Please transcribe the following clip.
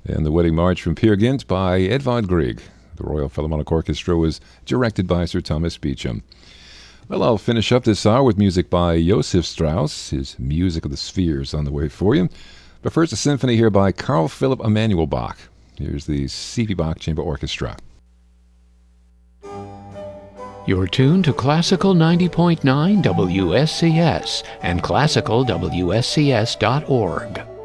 And the Wedding March from Peer Gynt by Edvard Grieg. The Royal Philharmonic Orchestra was directed by Sir Thomas Beecham. Well, I'll finish up this hour with music by Josef Strauss, his Music of the Spheres on the way for you. But first, a symphony here by Carl Philipp Emanuel Bach. Here's the C.P. Bach Chamber Orchestra. You're tuned to Classical 90.9 WSCS and classicalwscs.org.